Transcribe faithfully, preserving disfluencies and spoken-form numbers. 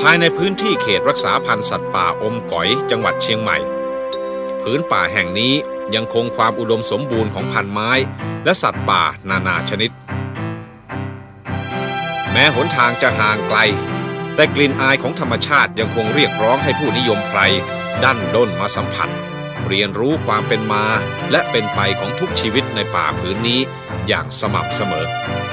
ายในพื้นที่เขตรักษาพันธุ์สัตว์ป่าอมก๋อยจังหวัดเชียงใหม่ผืนป่าแห่งนี้ยังคงความอุดมสมบูรณ์ของพันธุ์ไม้และสัตว์ป่านานาชนิดแม้หนทางจะห่างไกลแต่กลิ่นอายของธรรมชาติยังคงเรียกร้องให้ผู้นิยมไพรดั้นด้นมาสัมผัสเรียนรู้ความเป็นมาและเป็นไปของทุกชีวิตในป่าผืนนี้อย่างสม่ำเสมอ